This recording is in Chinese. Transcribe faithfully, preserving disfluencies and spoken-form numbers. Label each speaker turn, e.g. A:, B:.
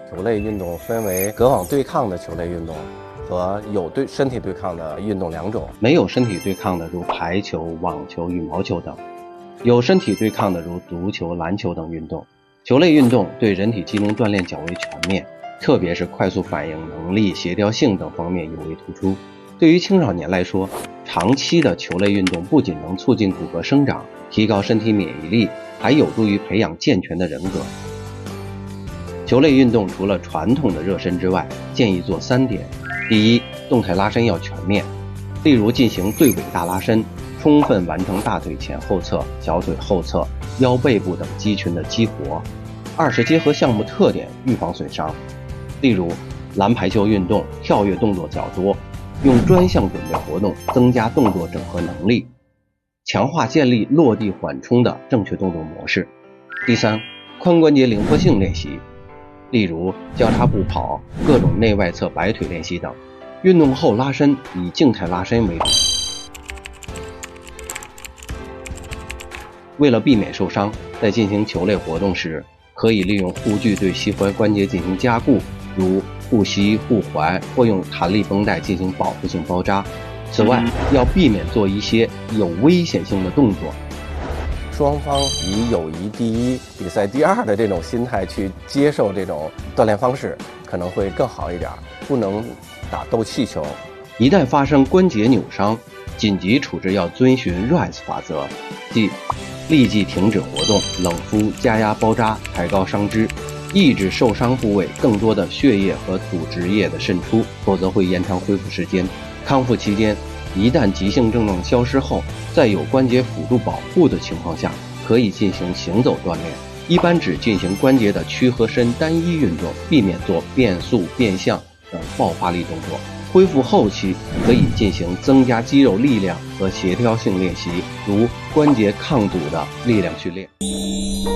A: 球类运动分为隔网对抗的球类运动和有对身体对抗的运动两种。
B: 没有身体对抗的如排球、网球、羽毛球等；有身体对抗的如足球、篮球等运动。球类运动对人体机能锻炼较为全面，特别是快速反应能力、协调性等方面尤为突出。对于青少年来说，长期的球类运动不仅能促进骨骼生长，提高身体免疫力，还有助于培养健全的人格。球类运动除了传统的热身之外，建议做三点。第一，动态拉伸要全面，例如进行对尾大拉伸，充分完成大腿前后侧、小腿后侧、腰背部等肌群的激活。二是结合项目特点预防损伤，例如篮排球运动跳跃动作较多，用专项准备活动增加动作整合能力，强化建立落地缓冲的正确动作模式。第三，髋关节灵活性练习，例如交叉步跑、各种内外侧摆腿练习等。运动后拉伸以静态拉伸为主。为了避免受伤，在进行球类活动时，可以利用护具对膝踝关节进行加固，如护膝、护踝，或用弹力绷带进行保护性包扎。此外，要避免做一些有危险性的动作。
A: 双方以友谊第一、比赛第二的这种心态去接受这种锻炼方式，可能会更好一点。不能打斗气球。
B: 一旦发生关节扭伤，紧急处置要遵循 R I S E 法则，即立即停止活动，冷敷、加压包扎，抬高伤肢，抑制受伤部位更多的血液和组织液的渗出，否则会延长恢复时间。康复期间，一旦急性症状消失后，在有关节辅助保护的情况下，可以进行行走锻炼，一般只进行关节的屈和伸单一运动，避免做变速、变向等爆发力动作。恢复后期可以进行增加肌肉力量和协调性练习，如关节抗阻的力量训练。